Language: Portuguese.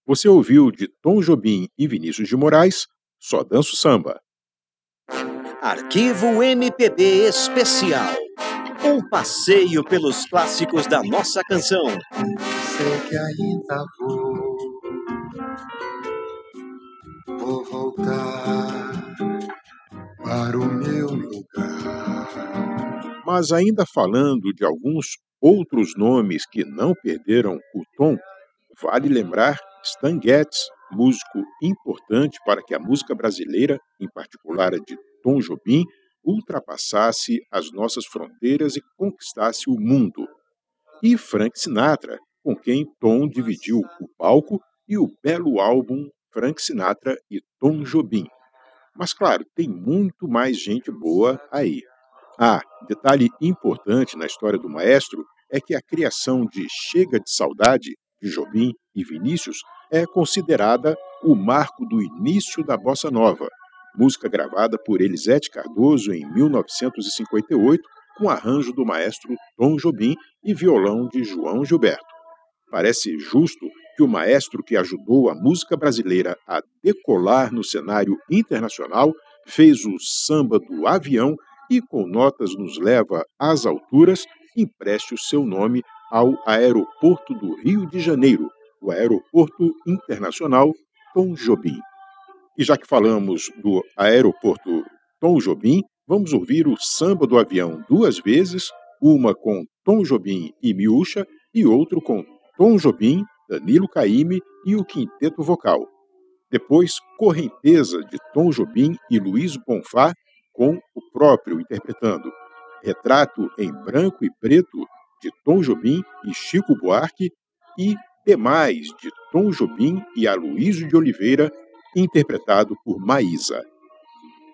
Você ouviu de Tom Jobim e Vinícius de Moraes, Só Danço Samba. Arquivo MPB Especial. Um passeio pelos clássicos da nossa canção. Sei que ainda vou voltar para o meu lugar. Mas ainda falando de alguns outros nomes que não perderam o tom, vale lembrar Stan Getz, músico importante para que a música brasileira, em particular a de Tom Jobim, ultrapassasse as nossas fronteiras e conquistasse o mundo. E Frank Sinatra, com quem Tom dividiu o palco e o belo álbum Frank Sinatra e Tom Jobim. Mas claro, tem muito mais gente boa aí. Detalhe importante na história do maestro é que a criação de Chega de Saudade, de Jobim e Vinícius, é considerada o marco do início da bossa nova, música gravada por Elisete Cardoso em 1958, com arranjo do maestro Tom Jobim e violão de João Gilberto. Parece justo que o maestro que ajudou a música brasileira a decolar no cenário internacional fez o samba do avião e, com notas nos leva às alturas, empreste o seu nome ao aeroporto do Rio de Janeiro, o Aeroporto Internacional Tom Jobim. E já que falamos do aeroporto Tom Jobim, vamos ouvir o samba do avião duas vezes, uma com Tom Jobim e Miúcha e outro com Tom Jobim, Danilo Caymmi e o quinteto vocal. Depois, Correnteza, de Tom Jobim e Luiz Bonfá, com o próprio interpretando. Retrato em branco e preto, de Tom Jobim e Chico Buarque, e Demais, de Tom Jobim e Aloysio de Oliveira, interpretado por Maísa.